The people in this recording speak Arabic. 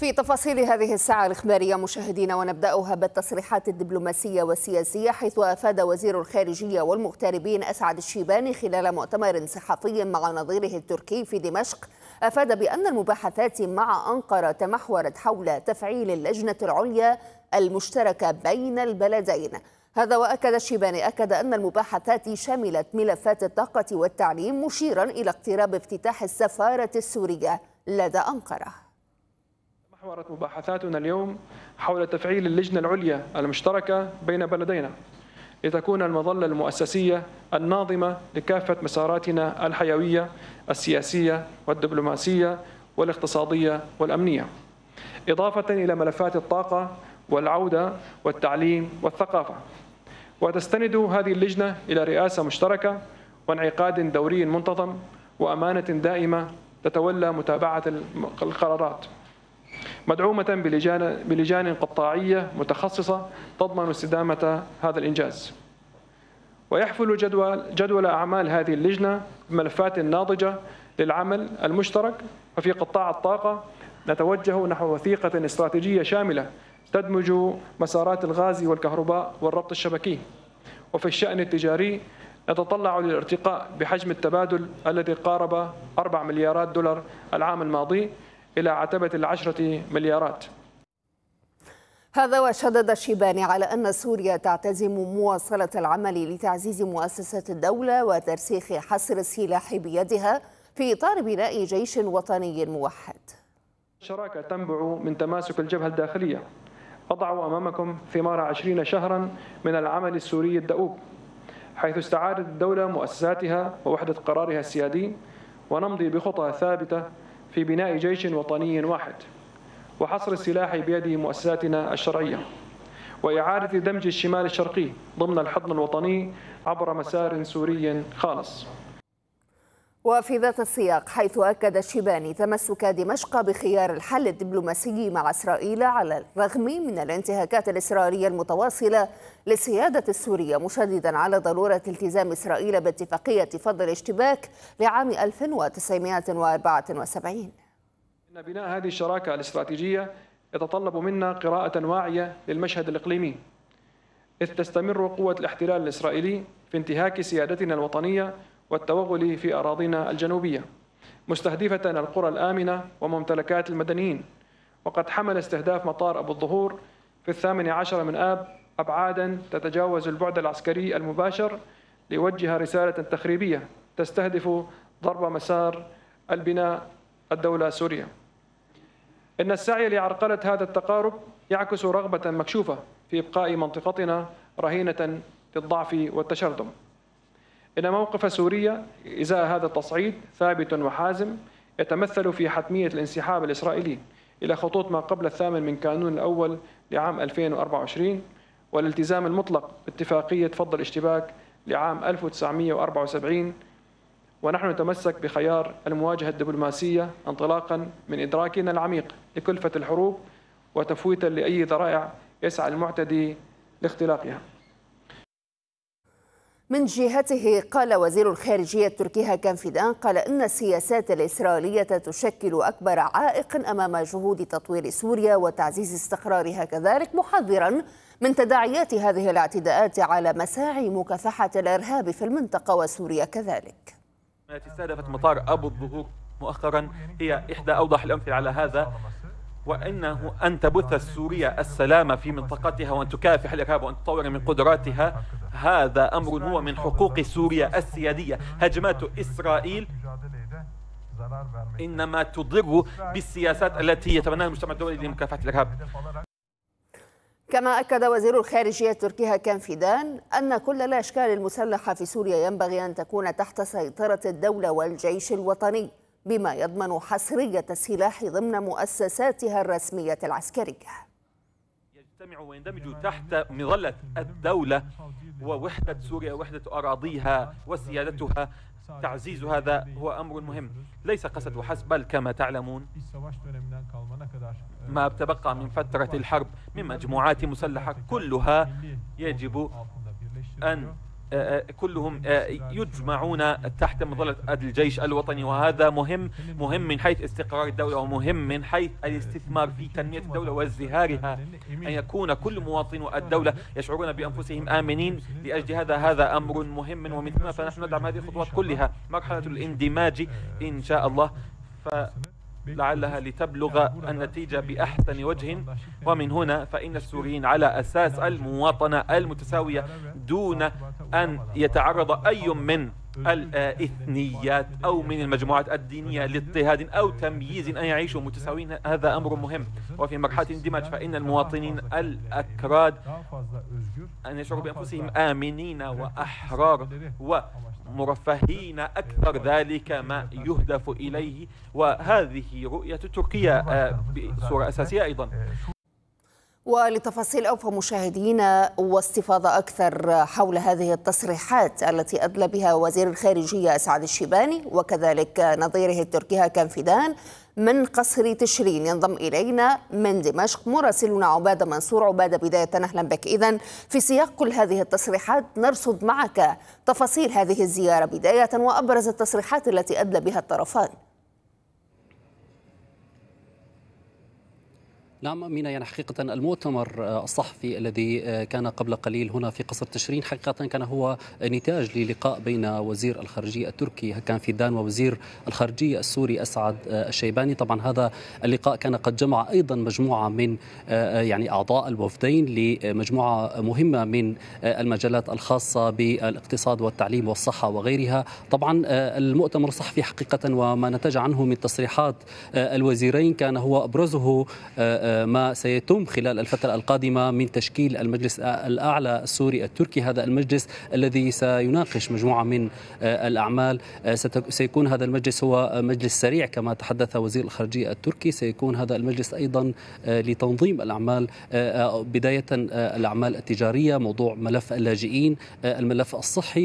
في تفاصيل هذه الساعة الإخبارية مشاهدينا، ونبدأها بالتصريحات الدبلوماسية والسياسية، حيث أفاد وزير الخارجية والمغتربين أسعد الشيباني خلال مؤتمر صحفي مع نظيره التركي في دمشق، أفاد بأن المباحثات مع أنقرة تمحورت حول تفعيل اللجنة العليا المشتركة بين البلدين. هذا وأكد الشيباني أن المباحثات شملت ملفات الطاقة والتعليم، مشيرا إلى اقتراب افتتاح السفارة السورية لدى أنقرة. محورت مباحثاتنا اليوم حول تفعيل اللجنة العليا المشتركة بين بلدينا لتكون المظلة المؤسسية الناظمة لكافة مساراتنا الحيوية السياسية والدبلوماسية والاقتصادية والأمنية، إضافة إلى ملفات الطاقة والعودة والتعليم والثقافة. وتستند هذه اللجنة إلى رئاسة مشتركة وانعقاد دوري منتظم وأمانة دائمة تتولى متابعة القرارات، مدعومة بلجان قطاعية متخصصة تضمن استدامة هذا الإنجاز. ويحفل جدول أعمال هذه اللجنة بملفات ناضجة للعمل المشترك. وفي قطاع الطاقة نتوجه نحو وثيقة استراتيجية شاملة تدمج مسارات الغاز والكهرباء والربط الشبكي. وفي الشأن التجاري نتطلع للارتقاء بحجم التبادل الذي قارب 4 مليارات دولار العام الماضي إلى عتبة 10 مليارات. هذا وشدد الشيباني على أن سوريا تعتزم مواصلة العمل لتعزيز مؤسسات الدولة وترسيخ حصر السلاح بيدها في إطار بناء جيش وطني موحد. الشراكة تنبع من تماسك الجبهة الداخلية. أضع أمامكم ثمار 20 شهرا من العمل السوري الدؤوب، حيث استعادت الدولة مؤسساتها ووحدة قرارها السيادي، ونمضي بخطى ثابتة في بناء جيش وطني واحد وحصر السلاح بيد مؤسساتنا الشرعية، وإعادة دمج الشمال الشرقي ضمن الحضن الوطني عبر مسار سوري خالص. وفي ذات السياق، حيث أكد الشيباني تمسك دمشق بخيار الحل الدبلوماسي مع إسرائيل على الرغم من الانتهاكات الإسرائيلية المتواصلة للسيادة السورية، مشددا على ضرورة التزام إسرائيل باتفاقية فض الاشتباك لعام 1974. إن بناء هذه الشراكة الاستراتيجية يتطلب منا قراءة واعية للمشهد الإقليمي، إذ تستمر قوة الاحتلال الإسرائيلي في انتهاك سيادتنا الوطنية والتوغل في أراضينا الجنوبية، مستهدفة القرى الآمنة وممتلكات المدنيين. وقد حمل استهداف مطار أبو الظهور في 18 من آب أبعادا تتجاوز البعد العسكري المباشر ليوجه رسالة تخريبية تستهدف ضرب مسار البناء الدولة سوريا. إن السعي لعرقلة هذا التقارب يعكس رغبة مكشوفة في إبقاء منطقتنا رهينة للضعف والتشرذم. إن موقف سوريا إزاء هذا التصعيد ثابت وحازم، يتمثل في حتمية الانسحاب الإسرائيلي إلى خطوط ما قبل 8 من كانون الأول لعام 2024، والالتزام المطلق باتفاقية فض الاشتباك لعام 1974. ونحن نتمسك بخيار المواجهة الدبلوماسية انطلاقا من إدراكنا العميق لكلفة الحروب وتفويتا لأي ذرائع يسعى المعتدي لاختلاقها. من جهته، قال وزير الخارجية التركي هاكان فيدان إن السياسات الإسرائيلية تشكل أكبر عائق أمام جهود تطوير سوريا وتعزيز استقرارها، كذلك محذرا من تداعيات هذه الاعتداءات على مساعي مكافحة الإرهاب في المنطقة وسوريا كذلك. التي استهدفت مطار أبو الظهور مؤخرا هي إحدى أوضح الأمثلة على هذا، وإنه أن تبث سوريا السلام في منطقتها وأن تكافح الإرهاب وأن تطور من قدراتها، هذا أمر هو من حقوق سوريا السيادية. هجمات إسرائيل إنما تضر بالسياسات التي يتبناها المجتمع الدولي لمكافحة الإرهاب. كما أكد وزير الخارجية التركي هاكان فيدان أن كل الأشكال المسلحة في سوريا ينبغي أن تكون تحت سيطرة الدولة والجيش الوطني، بما يضمن حصرية السلاح ضمن مؤسساتها الرسمية العسكرية. يجتمع ويندمج تحت مظلة الدولة ووحدة سوريا ووحدة أراضيها وسيادتها. تعزيز هذا هو أمر مهم، ليس قصد وحسب، بل كما تعلمون ما تبقى من فترة الحرب من مجموعات مسلحة كلها يجب أن كلهم يجمعون تحت مظلة الجيش الوطني، وهذا مهم من حيث استقرار الدولة، ومهم من حيث الاستثمار في تنمية الدولة وازدهارها، أن يكون كل مواطنو الدولة يشعرون بأنفسهم آمنين. لأجل هذا أمر مهم، ومن ثم فنحن ندعم هذه الخطوات كلها. مرحلة الاندماج إن شاء الله لعلها لتبلغ النتيجة بأحسن وجه، ومن هنا فإن السوريين على أساس المواطنة المتساوية دون أن يتعرض أي من الإثنيات أو من المجموعات الدينية لاضطهاد أو تمييز أن يعيشوا متساويين. هذا أمر مهم. وفي مرحلة الاندماج فإن المواطنين الأكراد أن يشعروا بأنفسهم آمنين وأحرار ومرفهين أكثر، ذلك ما يهدف إليه، وهذه رؤية تركيا بصورة أساسية أيضا. ولتفاصيل أوفى مشاهدينا واستفاضة أكثر حول هذه التصريحات التي أدلى بها وزير الخارجية أسعد الشيباني وكذلك نظيره التركي هاكان فيدان من قصر تشرين، ينضم إلينا من دمشق مراسلنا عبادة منصور. عبادة، بداية أهلا بك. إذن في سياق كل هذه التصريحات نرصد معك تفاصيل هذه الزيارة بداية وأبرز التصريحات التي أدلى بها الطرفان. نعم أمينة، يعني حقيقة المؤتمر الصحفي الذي كان قبل قليل هنا في قصر تشرين حقيقة كان هو نتاج للقاء بين وزير الخارجية التركي هاكان فيدان ووزير الخارجية السوري أسعد الشيباني. طبعا هذا اللقاء كان قد جمع أيضا مجموعة من يعني أعضاء الوفدين لمجموعة مهمة من المجالات الخاصة بالاقتصاد والتعليم والصحة وغيرها. طبعا المؤتمر الصحفي حقيقة وما نتج عنه من تصريحات الوزيرين كان هو أبرزه ما سيتم خلال الفترة القادمة من تشكيل المجلس الأعلى السوري التركي. هذا المجلس الذي سيناقش مجموعة من الأعمال. سيكون هذا المجلس هو مجلس سريع كما تحدث وزير الخارجية التركي. سيكون هذا المجلس أيضا لتنظيم الأعمال، بداية الأعمال التجارية، موضوع ملف اللاجئين، الملف الصحي.